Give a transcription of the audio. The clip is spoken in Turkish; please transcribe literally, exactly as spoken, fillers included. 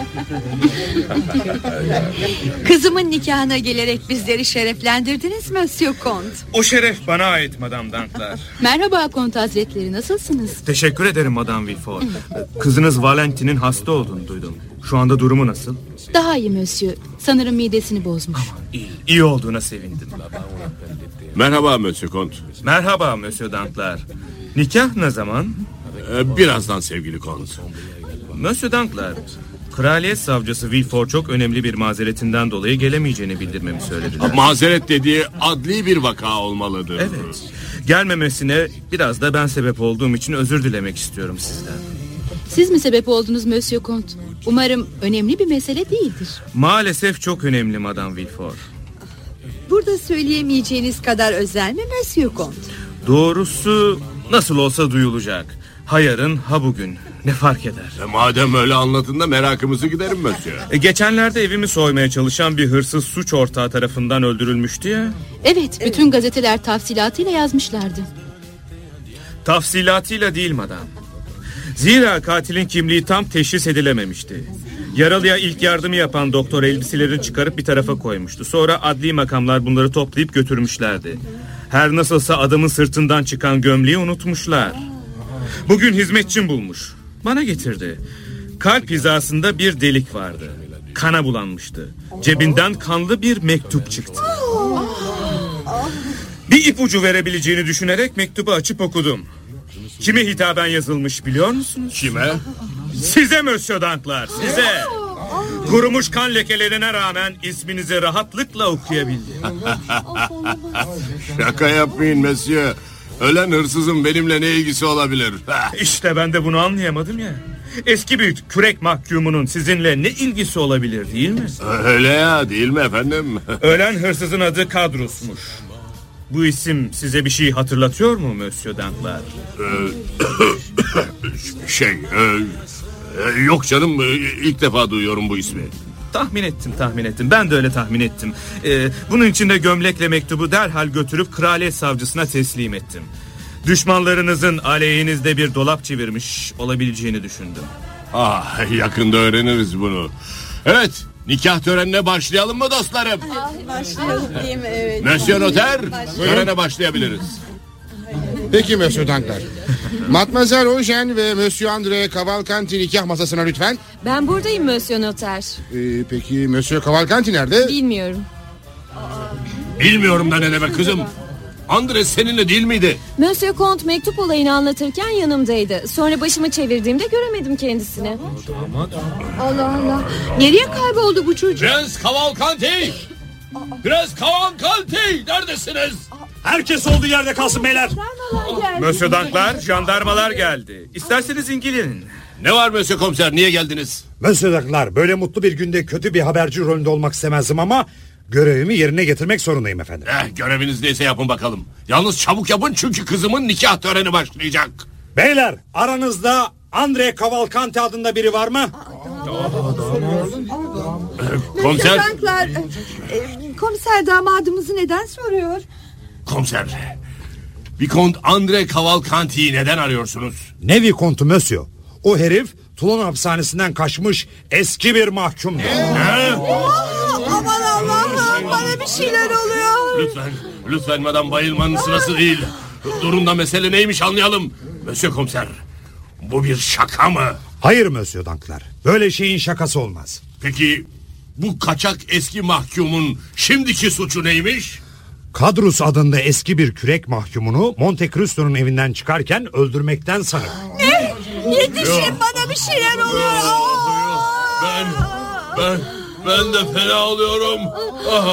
Kızımın nikahına gelerek bizleri şereflendirdiniz Monsieur Comte. O şeref bana ait Madame Danglars. Merhaba Kont Hazretleri, nasılsınız? Teşekkür ederim Madame Villefort. Kızınız Valentine'in hasta olduğunu duydum. Şu anda durumu nasıl? Daha iyi Monsieur. Sanırım midesini bozmuş. İyi, iyi olduğuna sevindim. Merhaba Monsieur Comte. Merhaba Monsieur Danglars. Nikah ne zaman? Ee, birazdan sevgili Comte. Monsieur Danglars, Kraliyet Savcısı Villefort çok önemli bir mazeretinden dolayı gelemeyeceğini bildirmemi söylediler. Mazeret dediği adli bir vaka olmalıdır. Evet. Gelmemesine biraz da ben sebep olduğum için özür dilemek istiyorum sizden. Siz mi sebep oldunuz Monsieur Comte? Umarım önemli bir mesele değildir. Maalesef çok önemli Madame Villefort. Burada söyleyemeyeceğiniz kadar özel mi Monsieur Comte? Doğrusu nasıl olsa duyulacak. Ha yarın ha bugün. Ne fark eder? E, madem öyle anlatın da merakımızı giderim Monsieur. E, geçenlerde evimi soymaya çalışan bir hırsız suç ortağı tarafından öldürülmüştü ya. Evet, bütün gazeteler tafsilatıyla yazmışlardı. Tafsilatıyla değil madam. Zira katilin kimliği tam teşhis edilememişti. Yaralıya ilk yardımı yapan doktor elbiselerini çıkarıp bir tarafa koymuştu. Sonra adli makamlar bunları toplayıp götürmüşlerdi. Her nasılsa adamın sırtından çıkan gömleği unutmuşlar. Bugün hizmetçim bulmuş. Bana getirdi. Kalp hizasında bir delik vardı. Kana bulanmıştı. Cebinden kanlı bir mektup çıktı. Bir ipucu verebileceğini düşünerek mektubu açıp okudum. Kime hitaben yazılmış biliyor musunuz? Kime? Size Monsieur Danglars, size. Kurumuş kan lekelerine rağmen isminizi rahatlıkla okuyabildim. Şaka yapmayın Monsieur. Ölen hırsızın benimle ne ilgisi olabilir? İşte ben de bunu anlayamadım ya. Eski bir kürek mahkumunun sizinle ne ilgisi olabilir değil mi? Öyle ya, değil mi efendim? Ölen hırsızın adı Kadrus'muş. Bu isim size bir şey hatırlatıyor mu Monsieur Danglars? şey, e, e, yok canım, ilk defa duyuyorum bu ismi. Tahmin ettim tahmin ettim ben de öyle tahmin ettim. Ee, bunun için de gömlekle mektubu derhal götürüp kraliyet savcısına teslim ettim. Düşmanlarınızın aleyhinizde bir dolap çevirmiş olabileceğini düşündüm. Ah, yakında öğreniriz bunu. Evet, nikah törenine başlayalım mı dostlarım? Başlayalım değil mi? Evet. Monsieur Noter, törene başlayabiliriz. Peki Monsieur Danglars. Mademoiselle Eugène ve Monsieur André Cavalcanti nikah masasına lütfen. Ben buradayım Monsieur Noter. Ee, peki Monsieur Cavalcanti nerede? Bilmiyorum. Bilmiyorum da ne demek kızım. Andres seninle değil miydi? Monsieur Comte mektup olayını anlatırken yanımdaydı. Sonra başımı çevirdiğimde göremedim kendisini. Allah Allah. Nereye kayboldu bu çocuk? Prens Cavalcanti! Prens Cavalcanti! Neredesiniz? Herkes olduğu yerde kalsın beyler. Monsieur Danglars, jandarmalar geldi. İsterseniz İngiliz'in. Ne var Monsieur Komiser, niye geldiniz? Monsieur Danglars, böyle mutlu bir günde kötü bir haberci rolünde olmak istemezdim ama görevimi yerine getirmek zorundayım efendim. Eh, göreviniz neyse yapın bakalım. Yalnız çabuk yapın çünkü kızımın nikah töreni başlayacak. Beyler, aranızda André Cavalcanti adında biri var mı? Komiser. Danglars, e, komiser damadımızı neden soruyor? Komiser, Vicomte André Cavalcanti'yi neden arıyorsunuz? Ne Vicomte'u Monsieur? O herif Toulon hapishanesinden kaçmış eski bir mahkumdu. Ne? Aman Allah'ım, bana bir şeyler oluyor. Lütfen, lütfen madam, bayılmanın sırası değil. Durun da mesele neymiş anlayalım. Monsieur Komiser, bu bir şaka mı? Hayır Monsieur Danglars, böyle şeyin şakası olmaz. Peki bu kaçak eski mahkumun şimdiki suçu neymiş? Kadrus adında eski bir kürek mahkumunu Monte Cristo'nun evinden çıkarken öldürmekten sanır. Ne? Yetişin, bana bir şeyler oluyor. Ben, ben, ben de fena oluyorum. Ah.